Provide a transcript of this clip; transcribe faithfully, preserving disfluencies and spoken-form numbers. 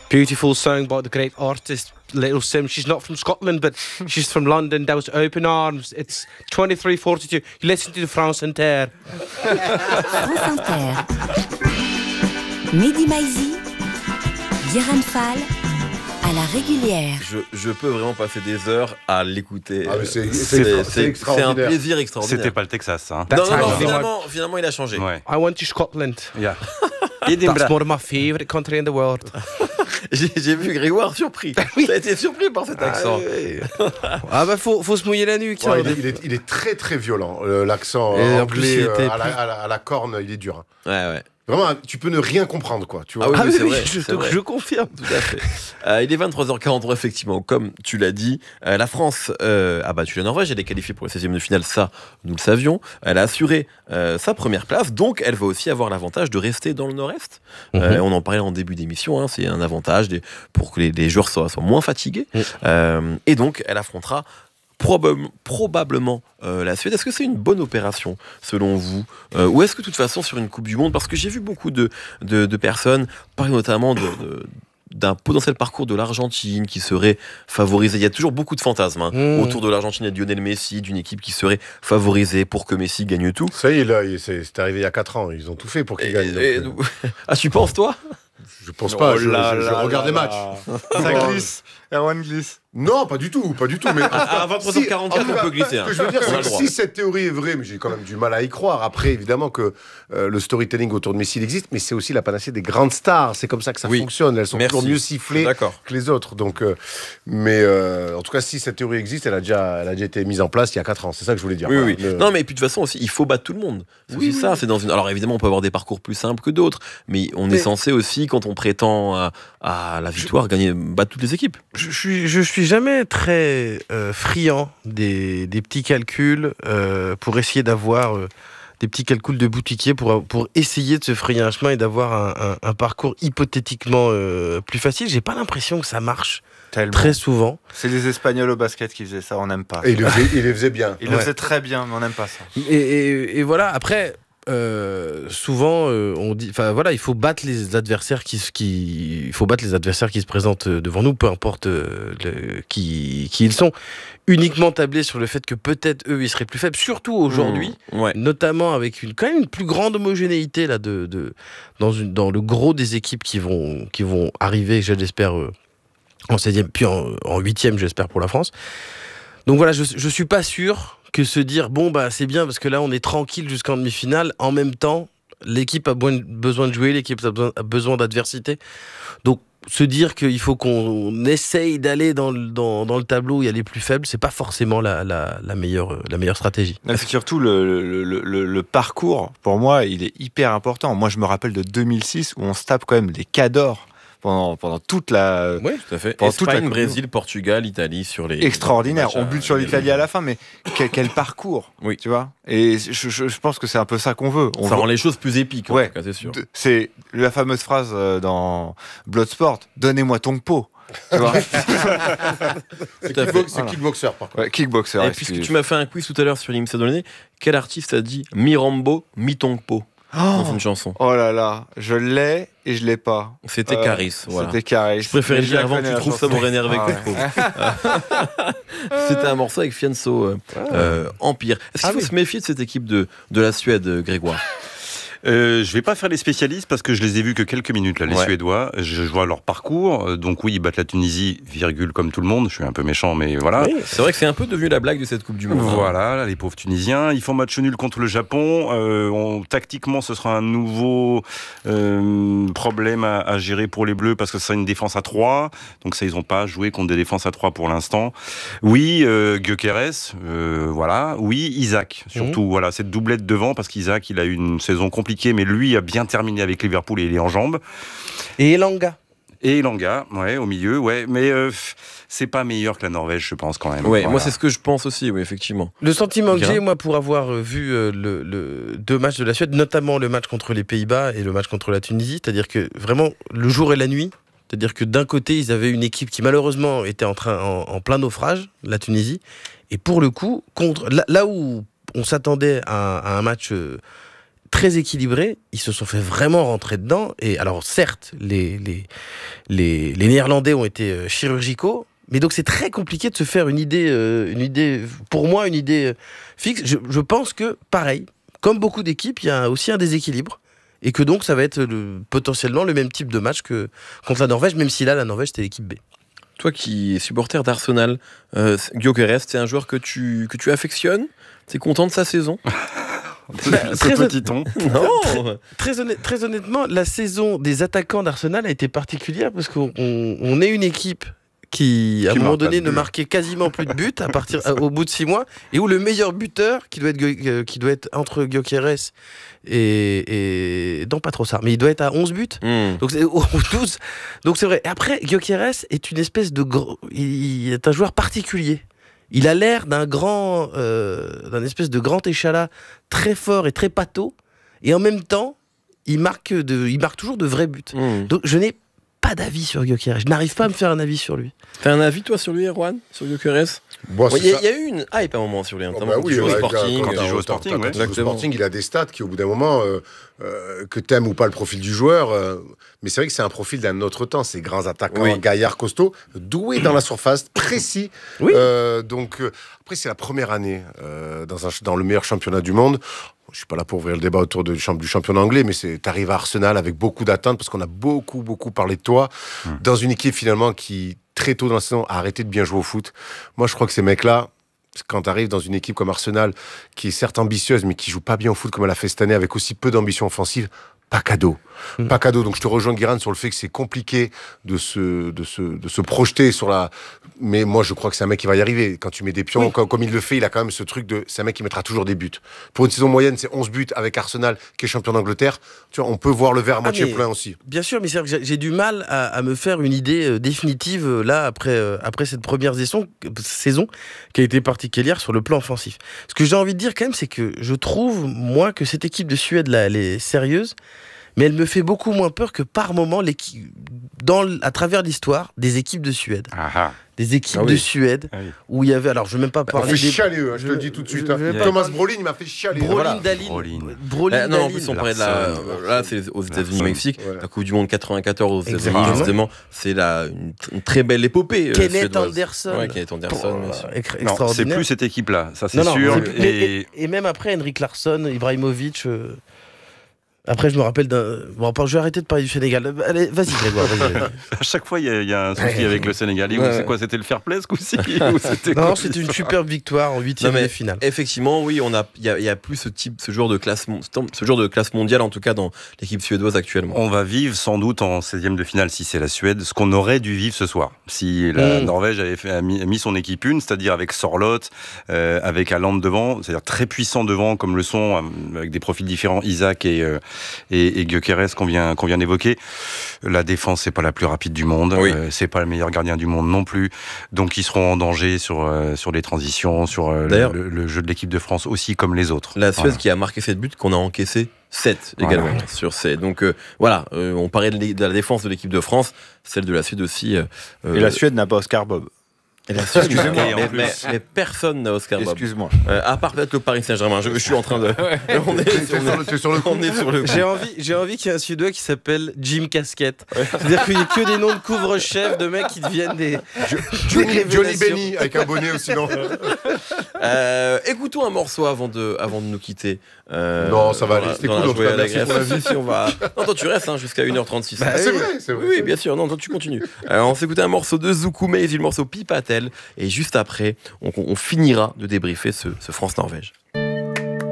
Beautiful song by the great artist Little Sim. She's not from Scotland, but she's from London. That was Open Arms. It's twenty-three forty-two. You listen to the France Inter. France Inter. Mehdi Maizi, Guérin Fall, à la régulière. Je, je peux vraiment passer des heures à l'écouter. Ah, mais c'est, c'est, c'est, c'est, c'est, c'est un plaisir extraordinaire. C'était pas le Texas, hein. Non, non, non, finalement, finalement, il a changé. Ouais. I went to Scotland. Yeah. That's one of my favorite countries in the world. J'ai, j'ai vu Grégoire surpris. T'as été surpris par cet accent. Ah, oui. Ah bah faut, faut se mouiller la nuque. Ouais, il, est, il, est, il est très très violent. Euh, l'accent euh, anglais euh, à, la, à, la, à la corne, il est dur. Ouais, ouais. Vraiment, tu peux ne rien comprendre, quoi. Tu vois. Ah oui, ah oui, c'est oui vrai, je, c'est donc vrai. je confirme. Tout à fait. Euh, il est vingt-trois heures quarante-trois, effectivement, comme tu l'as dit. Euh, la France euh, a battu la Norvège, elle est qualifiée pour le seizième de finale, ça, nous le savions. Elle a assuré euh, sa première place, donc elle va aussi avoir l'avantage de rester dans le Nord-Est. Mm-hmm. Euh, on en parlait en début d'émission, hein, c'est un avantage des, pour que les, les joueurs soient, soient moins fatigués. Mm. Euh, et donc, elle affrontera Probable, probablement euh, la Suède. Est-ce que c'est une bonne opération selon vous euh, ou est-ce que de toute façon sur une Coupe du Monde, parce que j'ai vu beaucoup de, de, de personnes parler notamment de, de, d'un potentiel parcours de l'Argentine qui serait favorisé. Il y a toujours beaucoup de fantasmes hein, mmh. autour de l'Argentine et de Lionel Messi, d'une équipe qui serait favorisée pour que Messi gagne tout. Ça y est, là, c'est, c'est arrivé il y a quatre ans. Ils ont tout fait pour qu'il et, gagne. Et, donc, euh... ah, tu penses toi? Je pense pas, oh je, là je, je, là je regarde là les là. matchs. Ça glisse, Erwan glisse. Non, pas du tout, pas du tout. Mais à vingt-trois heures quarante-quatre, si, on peut glisser. Ce que je veux dire, c'est que si cette théorie est vraie, mais j'ai quand même du mal à y croire. Après, évidemment que euh, le storytelling autour de Messi il existe, mais c'est aussi la panacée des grandes stars. C'est comme ça que ça oui. fonctionne. Elles sont Merci. toujours mieux sifflées D'accord. que les autres. Donc, euh, mais euh, en tout cas, si cette théorie existe, elle a déjà, elle a déjà été mise en place il y a quatre ans. C'est ça que je voulais dire. Oui, voilà. oui. Le... Non, mais puis de toute façon aussi, il faut battre tout le monde. C'est oui, aussi oui. ça. C'est dans une. Alors évidemment, on peut avoir des parcours plus simples que d'autres, mais on mais... est censé aussi, quand on prétend à, à la victoire, je... gagner, battre toutes les équipes. Je suis, je suis jamais très euh, friand des, des petits calculs euh, pour essayer d'avoir euh, des petits calculs de boutiquier pour, pour essayer de se frayer un chemin et d'avoir un, un, un parcours hypothétiquement euh, plus facile. J'ai pas l'impression que ça marche Tellement. très souvent. C'est les Espagnols au basket qui faisaient ça, on n'aime pas. Et ils le faisaient, ils les faisaient bien. Ils ouais. le faisaient très bien, mais on n'aime pas ça. Et, et, et voilà, après... Euh, souvent euh, on dit, enfin voilà, il faut battre les adversaires qui, qui, il faut battre les adversaires qui se présentent devant nous, peu importe euh, le, qui, qui ils sont. Uniquement tabler sur le fait que peut-être eux ils seraient plus faibles, surtout aujourd'hui, mmh, ouais. notamment avec une quand même une plus grande homogénéité là de, de dans une dans le gros des équipes qui vont qui vont arriver, je l'espère, euh, en seizième puis en, en huitième, j'espère pour la France. Donc voilà, je je suis pas sûr que se dire, bon, bah, c'est bien parce que là, on est tranquille jusqu'en demi-finale. En même temps, l'équipe a besoin de jouer, l'équipe a besoin, a besoin d'adversité. Donc, se dire qu'il faut qu'on essaye d'aller dans le, dans, dans le tableau où il y a les plus faibles, c'est pas forcément la, la, la, meilleure, la meilleure stratégie. C'est surtout le, le, le, le parcours, pour moi, il est hyper important. Moi, je me rappelle de deux mille six où on se tape quand même des cadors. Pendant, pendant toute la. Oui, tout à fait. Espagne, toute la... Brésil, Portugal, Italie sur les. Extraordinaire. On bute sur l'Italie à la fin, mais quel, quel parcours. Oui. Tu vois. Et je, je, je pense que c'est un peu ça qu'on veut. On ça veut... rend les choses plus épiques, ouais. en tout cas, c'est sûr. C'est la fameuse phrase dans Bloodsport, donnez-moi ton pot. Tu vois. c'est kickbox, c'est kickboxer, par contre. Ouais, kickboxer. Et puisque tu m'as fait un quiz tout à l'heure sur l'I M C donné, quel artiste a dit Mi Rambo, mi Tongpo oh dans une chanson? Oh là là, je l'ai et je l'ai pas. C'était euh, Caris. Voilà. C'était Caris. Je préférais le dire avant que tu trouves ça m'aurait énervé ah, que ouais. C'était un morceau avec Fianso euh, ah. euh, Empire. Est-ce qu'il ah, faut oui. se méfier de cette équipe de, de la Suède, Grégoire? Euh, je vais pas faire les spécialistes parce que je les ai vus que quelques minutes là, les ouais. Suédois. Je vois leur parcours, donc oui, ils battent la Tunisie, virgule comme tout le monde. Je suis un peu méchant, mais voilà. Oui, c'est vrai que c'est un peu devenu la blague de cette Coupe du Monde. Voilà, là, les pauvres Tunisiens, ils font match nul contre le Japon. Euh, on, tactiquement, ce sera un nouveau euh, problème à, à gérer pour les Bleus parce que ce sera une défense à trois. Donc ça, ils ont pas joué contre des défenses à trois pour l'instant. Oui, euh, Gyökeres, euh, voilà. Oui, Isaac, surtout. Mmh. Voilà, cette doublette devant parce qu'Isaac, il a eu une saison compliquée. Mais lui a bien terminé avec Liverpool et il est en jambes. Et Elanga. Et Elanga, ouais, au milieu, ouais. Mais euh, c'est pas meilleur que la Norvège, je pense, quand même. Ouais, voilà. Moi, c'est ce que je pense aussi, oui, effectivement. Le sentiment que j'ai, moi, pour avoir vu euh, le, le, deux matchs de la Suède, notamment le match contre les Pays-Bas et le match contre la Tunisie, c'est-à-dire que vraiment, le jour et la nuit, c'est-à-dire que d'un côté, ils avaient une équipe qui, malheureusement, était en, train, en, en plein naufrage, la Tunisie, et pour le coup, contre, là, là où on s'attendait à, à un match... Euh, très équilibré. Ils se sont fait vraiment rentrer dedans. Et alors, certes, les, les, les, les Néerlandais ont été euh, chirurgicaux. Mais donc, c'est très compliqué de se faire une idée, euh, une idée pour moi, une idée euh, fixe. Je, je pense que, pareil, comme beaucoup d'équipes, il y a aussi un déséquilibre. Et que donc, ça va être le, potentiellement le même type de match que contre la Norvège, même si là, la Norvège, c'était l'équipe B. Toi qui es supporter d'Arsenal, euh, Gyökeres, c'est un joueur que tu, que tu affectionnes? T'es content de sa saison? Bah, ce petit ton. Non. Très, très, honnête, très honnêtement, la saison des attaquants d'Arsenal a été particulière parce qu'on on, on est une équipe qui, à qui un moment donné, ne marquait quasiment plus de buts à partir, à, au bout de six mois, et où le meilleur buteur, qui doit être, euh, qui doit être entre Gyökeres et, et... Non, pas trop ça, mais il doit être à onze buts. Mm. Donc, c'est, ou douze. Donc c'est vrai. Et après, Gyökeres est une espèce de... Gros... Il est un joueur particulier. Il a l'air d'un grand... Euh, d'un espèce de grand échalas très fort et très pâteau, et en même temps, il marque, de... il marque toujours de vrais buts. Mm. Donc je n'ai pas d'avis sur Gyökeres. Je n'arrive pas à me faire un avis sur lui. T'as un avis, toi, sur lui, Erwan? Sur Gyökeres? Bon, il, y a, il y a eu une hype à un moment sur lui. Oh, bah oui, il joue au Sporting. Quand il joue au Sporting, ouais. il, Sporting il a des stats qui, au bout d'un moment, euh, euh, que t'aimes ou pas le profil du joueur, euh, mais c'est vrai que c'est un profil d'un autre temps. Ces grands attaquants, oui. gaillards, costauds, doués dans la surface, précis. Oui. Euh, donc, euh, après, c'est la première année euh, dans, un, dans le meilleur championnat du monde. Je suis pas là pour ouvrir le débat autour de, du championnat anglais, mais c'est t'arrives à Arsenal avec beaucoup d'attentes parce qu'on a beaucoup, beaucoup parlé de toi mmh. dans une équipe finalement qui, très tôt dans la saison, a arrêté de bien jouer au foot. Moi, je crois que ces mecs-là, quand tu arrives dans une équipe comme Arsenal, qui est certes ambitieuse, mais qui joue pas bien au foot comme elle a fait cette année, avec aussi peu d'ambition offensive, pas cadeau. Mmh. Pas cadeau. Donc je te rejoins, Guérin, sur le fait que c'est compliqué de se, de se, de se projeter sur la... Mais moi, je crois que c'est un mec qui va y arriver. Quand tu mets des pions, oui. comme, comme il le fait, il a quand même ce truc de... C'est un mec qui mettra toujours des buts. Pour une saison moyenne, c'est onze buts avec Arsenal, qui est champion d'Angleterre. Tu vois, on peut voir le verre à moitié ah, plein aussi. Bien sûr, mais c'est vrai que j'ai du mal à, à me faire une idée euh, définitive, euh, là, après, euh, après cette première saison, saison, qui a été particulière sur le plan offensif. Ce que j'ai envie de dire, quand même, c'est que je trouve, moi, que cette équipe de Suède, là, elle est sérieuse, mais elle me fait beaucoup moins peur que par moment, dans, à travers l'histoire, des équipes de Suède. Aha. Des équipes ah oui. de Suède, ah oui. où il y avait... Alors, je ne veux même pas bah, parler... On fait des... chialer, hein, je, je te le dis tout de suite. Je, je, je, Thomas pas... Brolin, il m'a fait chialer. Brolin voilà. Dahlin. Brolin. Brolin euh, non, Dahlin. en plus, on parlait de la... Là, c'est aux États-Unis, au Mexique. Ouais. La Coupe du Monde quatre-vingt-quatorze aux États-Unis, justement. C'est la, une, une très belle épopée. Kenneth euh, Anderson. Ouais, Kenneth Anderson. Pour... Non, c'est plus cette équipe-là, ça c'est non, sûr. Non, et... Et, et même après, Henrik Larsson, Ibrahimovic... Euh... Après, je me rappelle d'un... Bon, je vais arrêter de parler du Sénégal. Allez, vas-y, Grégoire. Vas-y, vas-y. À chaque fois, il y, y a un souci avec le Sénégal. Ouais, c'est quoi? C'était le fair play, ce coup-ci? c'était Non, c'était une superbe victoire en huitième de finale. Effectivement, oui, il n'y a, y a plus ce type, ce genre de classe, ce genre de classe mondiale, en tout cas, dans l'équipe suédoise actuellement. On va vivre sans doute en seizième de finale, si c'est la Suède, ce qu'on aurait dû vivre ce soir. Si la mmh. Norvège avait fait, a mis, a mis son équipe une, c'est-à-dire avec Sorloth, euh, avec Haaland devant, c'est-à-dire très puissant devant, comme le sont, euh, avec des profils différents, Isaac et, euh, et, et Gyökeres qu'on vient, qu'on vient d'évoquer. La défense, c'est pas la plus rapide du monde. Oui. Euh, c'est pas le meilleur gardien du monde non plus. Donc, ils seront en danger sur, euh, sur les transitions, sur euh, le, le jeu de l'équipe de France aussi, comme les autres. La Suède voilà. qui a marqué sept buts, qu'on a encaissé sept également voilà. sur ces. Donc, euh, voilà, euh, on parlait de, de la défense de l'équipe de France, celle de la Suède aussi. Euh, Et la Suède n'a pas Oscar Bob. Excusez-moi, mais, mais, mais personne n'a Oscar Bob. Excuse-moi. Euh, à part peut-être le Paris Saint-Germain. Je, je suis en train de. on est sur le, sur le, on est sur le. J'ai envie, j'ai envie qu'il y ait un Suédois qui s'appelle Jim Casquette. Ouais. C'est-à-dire qu'il n'y a que des noms de couvre-chefs de mecs qui deviennent des. Johnny, Johnny Benny avec un bonnet aussi, non euh, Écoutons un morceau avant de, avant de nous quitter. Euh, non, ça va aller. C'était cool. Jouer à la greffe. Si on va. Non, toi tu restes hein, jusqu'à une heure trente-six. Bah, c'est vrai, c'est vrai. Oui, bien sûr. Non, toi tu continues. Alors, on s'écoutait un morceau de Zoukoume, le morceau Pipatel, et juste après, on, on finira de débriefer ce, ce France-Norvège.